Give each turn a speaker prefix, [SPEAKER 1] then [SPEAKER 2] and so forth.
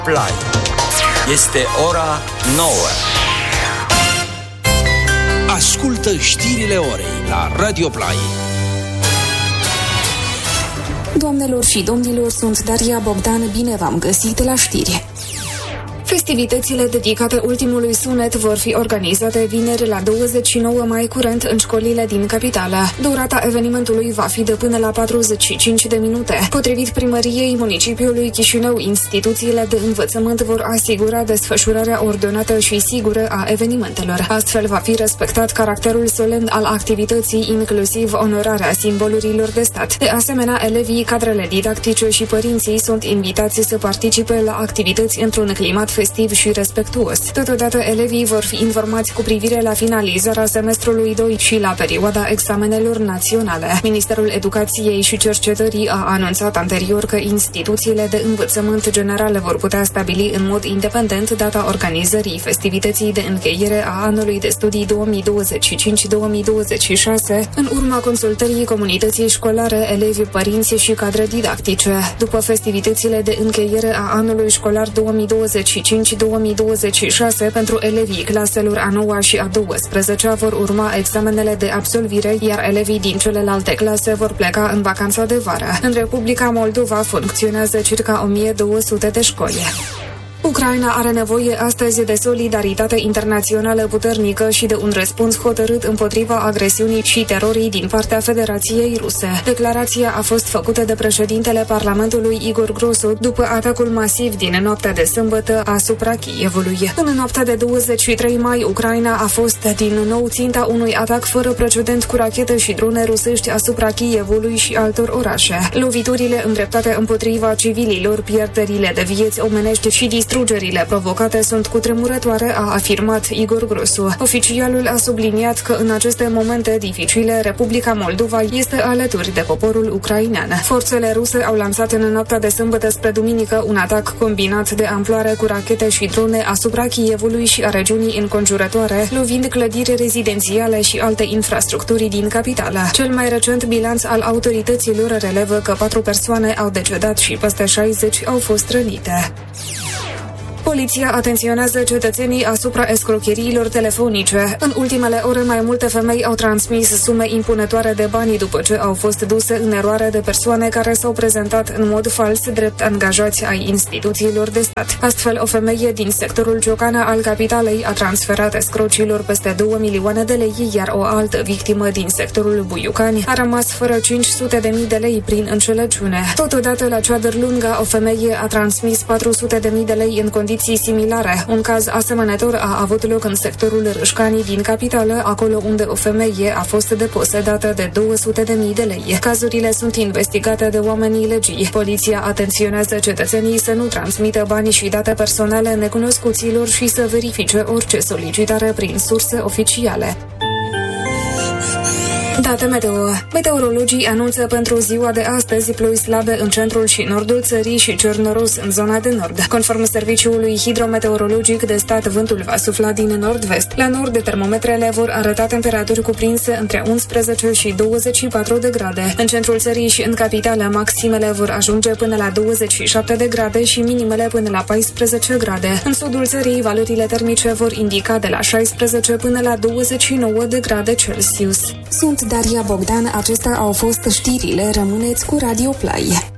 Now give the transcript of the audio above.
[SPEAKER 1] Play. Este ora 9.
[SPEAKER 2] Ascultă știrile orei la Radio Play.
[SPEAKER 3] Doamnelor și domnilor, sunt Daria Bogdan, bine v-am găsit la știri. Festivitățile dedicate ultimului sunet vor fi organizate vineri la 29 mai curent în școlile din capitală. Durata evenimentului va fi de până la 45 de minute. Potrivit primăriei municipiului Chișinău, instituțiile de învățământ vor asigura desfășurarea ordonată și sigură a evenimentelor. Astfel va fi respectat caracterul solemn al activității, inclusiv onorarea simbolurilor de stat. De asemenea, elevii, cadrele didactice și părinții sunt invitați să participe la activități într-un climat festiv și respectuos. Totodată, elevii vor fi informați cu privire la finalizarea semestrului 2 și la perioada examenelor naționale. Ministerul Educației și Cercetării a anunțat anterior că instituțiile de învățământ general vor putea stabili în mod independent data organizării festivității de încheiere a anului de studii 2025-2026, în urma consultării comunității școlare, elevi, părinți și cadre didactice. După festivitățile de încheiere a anului școlar 2025-2026, pentru elevii claselor a 9-a și a 12-a vor urma examenele de absolvire, iar elevii din celelalte clase vor pleca în vacanța de vară. În Republica Moldova funcționează circa 1200 de școli. Ucraina are nevoie astăzi de solidaritate internațională puternică și de un răspuns hotărât împotriva agresiunii și terorii din partea Federației Ruse. Declarația a fost făcută de președintele Parlamentului Igor Grosu după atacul masiv din noaptea de sâmbătă asupra Kievului. În noaptea de 23 mai, Ucraina a fost din nou ținta unui atac fără precedent cu rachete și drone rusești asupra Kievului și altor orașe. Loviturile îndreptate împotriva civililor, pierderile de vieți omenești și distrugerile provocate sunt cutremurătoare, a afirmat Igor Grosu. Oficialul a subliniat că în aceste momente dificile, Republica Moldova este alături de poporul ucrainean. Forțele ruse au lansat în noaptea de sâmbătă spre duminică un atac combinat de amploare cu rachete și drone asupra Kievului și a regiunii înconjurătoare, lovind clădiri rezidențiale și alte infrastructuri din capitală. Cel mai recent bilanț al autorităților relevă că 4 persoane au decedat și peste 60 au fost rănite. Poliția atenționează cetățenii asupra escrocheriilor telefonice. În ultimele ore, mai multe femei au transmis sume impunătoare de bani după ce au fost duse în eroare de persoane care s-au prezentat în mod fals drept angajați ai instituțiilor de stat. Astfel, o femeie din sectorul Ciocana al capitalei a transferat escrocilor peste 2 milioane de lei, iar o altă victimă din sectorul Buiucani a rămas fără 500.000 de lei prin înșelăciune. Totodată, la Ceadărlunga, o femeie a transmis 400.000 de lei în condiții similare. Un caz asemănător a avut loc în sectorul Râșcanii din capitală, acolo unde o femeie a fost deposedată de 200.000 de lei. Cazurile sunt investigate de oamenii legii. Poliția atenționează cetățenii să nu transmită bani și date personale necunoscuților și să verifice orice solicitare prin surse oficiale. Date meteo. Meteorologii anunță pentru ziua de astăzi ploi slabe în centrul și nordul țării și cer noros în zona de nord. Conform Serviciului Hidrometeorologic de Stat, vântul va sufla din nord-vest. La nord, termometrele vor arăta temperaturi cuprinse între 11 și 24 de grade. În centrul țării și în capitală, maximele vor ajunge până la 27 de grade și minimele până la 14 grade. În sudul țării, valorile termice vor indica de la 16 până la 29 de grade Celsius. Sunt Daria Bogdan, acestea au fost știrile, rămâneți cu Radio Play.